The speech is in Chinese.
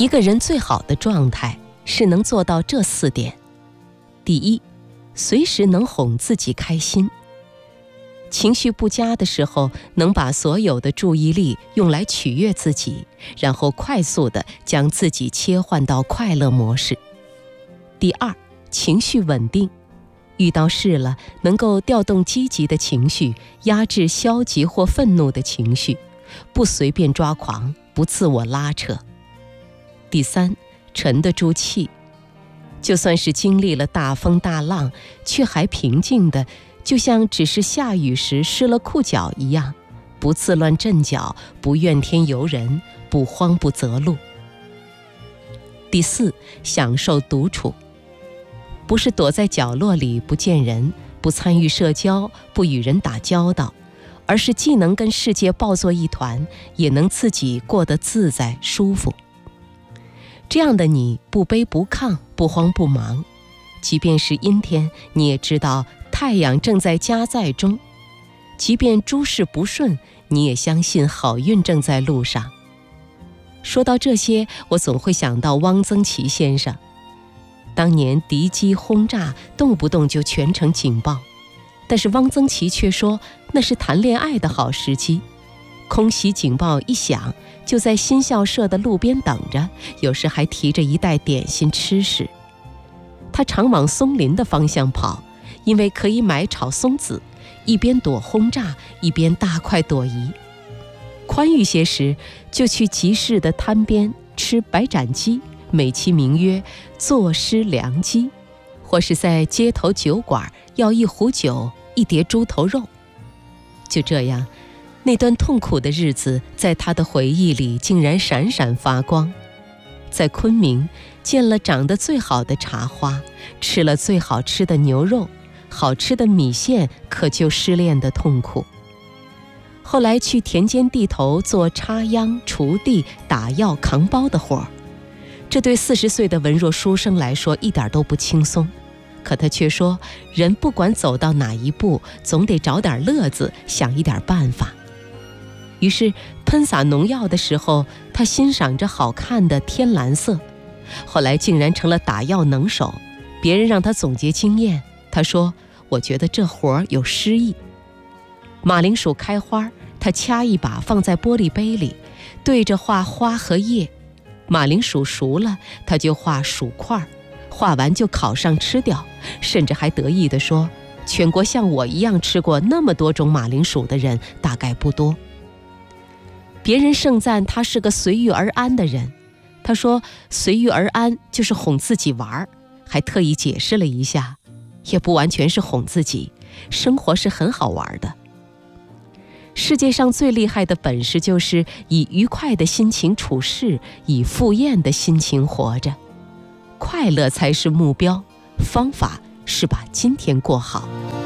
一个人最好的状态是能做到这4点。第一，随时能哄自己开心。情绪不佳的时候，能把所有的注意力用来取悦自己，然后快速地将自己切换到快乐模式。第二，情绪稳定。遇到事了，能够调动积极的情绪，压制消极或愤怒的情绪，不随便抓狂，不自我拉扯。第三，沉得住气。就算是经历了大风大浪，却还平静的，就像只是下雨时湿了裤脚一样，不自乱阵脚，不怨天尤人，不慌不择路。第四，享受独处。不是躲在角落里不见人，不参与社交，不与人打交道，而是既能跟世界抱作一团，也能自己过得自在舒服。这样的你不卑不亢，不慌不忙，即便是阴天，你也知道太阳正在加载中；即便诸事不顺，你也相信好运正在路上。说到这些，我总会想到汪曾祺先生。当年敌机轰炸，动不动就全城警报，但是汪曾祺却说那是谈恋爱的好时机。空袭警报一响，就在新校舍的路边等着，有时还提着一袋点心吃食。他常往松林的方向跑，因为可以买炒松子，一边躲轰炸，一边大快朵颐。宽裕些时，就去集市的摊边吃白斩鸡，美其名曰坐失良机，或是在街头酒馆要一壶酒，一碟猪头肉。就这样，那段痛苦的日子在他的回忆里竟然闪闪发光。在昆明见了长得最好的茶花，吃了最好吃的牛肉，好吃的米线可救失恋的痛苦。后来去田间地头做插秧、锄地、打药、扛包的活儿，这对40岁的文弱书生来说一点都不轻松。可他却说，人不管走到哪一步，总得找点乐子，想一点办法。于是喷洒农药的时候，他欣赏着好看的天蓝色，后来竟然成了打药能手。别人让他总结经验，他说，我觉得这活儿有诗意。马铃薯开花，他掐一把放在玻璃杯里，对着画花和叶。马铃薯熟了，他就画薯块，画完就烤上吃掉，甚至还得意地说，全国像我一样吃过那么多种马铃薯的人大概不多。别人盛赞他是个随遇而安的人，他说随遇而安就是哄自己玩，还特意解释了一下，也不完全是哄自己，生活是很好玩的。世界上最厉害的本事就是以愉快的心情处事，以赴宴的心情活着。快乐才是目标，方法是把今天过好。